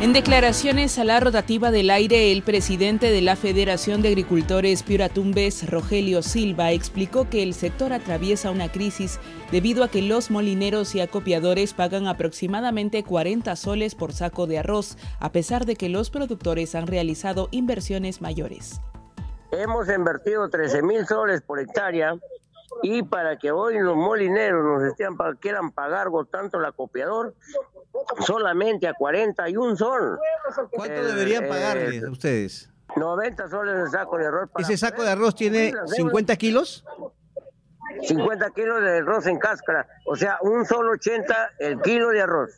En declaraciones a la rotativa del aire, el presidente de la Federación de Agricultores Piura Tumbes, Rogelio Silva, explicó que el sector atraviesa una crisis debido a que los molineros y acopiadores pagan aproximadamente 40 soles por saco de arroz, a pesar de que los productores han realizado inversiones mayores. Hemos invertido 13,000 soles por hectárea y para que hoy los molineros quieran pagar tanto el acopiador, solamente a 41 sol. ¿Cuánto deberían pagarles a ustedes? 90 soles el saco de arroz. ¿Ese saco de arroz tiene 50 kilos? 50 kilos de arroz en cáscara, o sea, un solo 80 el kilo de arroz.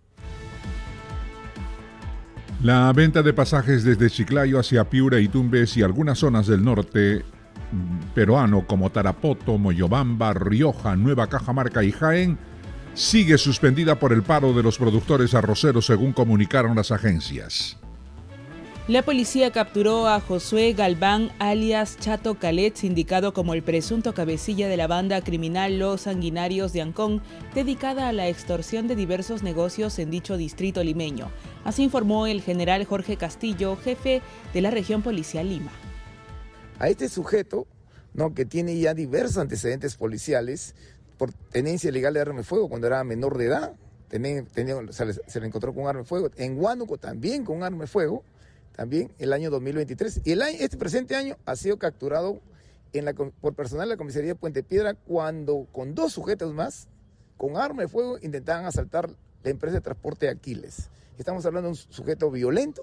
La venta de pasajes desde Chiclayo hacia Piura y Tumbes y algunas zonas del norte peruano como Tarapoto, Moyobamba, Rioja, Nueva Cajamarca y Jaén sigue suspendida por el paro de los productores arroceros, según comunicaron las agencias. La policía capturó a Josué Galván, alias Chato Calet, indicado como el presunto cabecilla de la banda criminal Los Sanguinarios de Ancón, dedicada a la extorsión de diversos negocios en dicho distrito limeño. Así informó el general Jorge Castillo, jefe de la región policial Lima. A este sujeto, ¿no?, que tiene ya diversos antecedentes policiales por tenencia ilegal de arma de fuego cuando era menor de edad, se le encontró con arma de fuego, en Huánuco también con arma de fuego, también el año 2023. Y este presente año ha sido capturado por personal de la comisaría de Puente Piedra cuando con 2 sujetos más con arma de fuego intentaban asaltar la empresa de transporte Aquiles. Estamos hablando de un sujeto violento.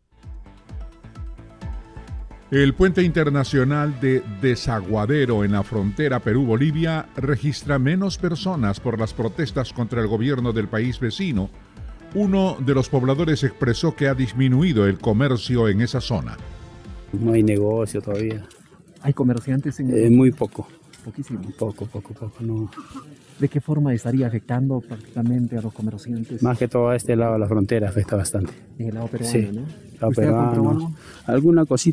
El puente internacional de Desaguadero en la frontera Perú-Bolivia registra menos personas por las protestas contra el gobierno del país vecino. Uno de los pobladores expresó que ha disminuido el comercio en esa zona. No hay negocio todavía. ¿Hay comerciantes en muy poco. Poquísimo. Poco, no. ¿De qué forma estaría afectando prácticamente a los comerciantes? Más que todo a este lado de la frontera afecta bastante. En el lado peruano, sí, ¿no? Lado peruano. Alguna cosita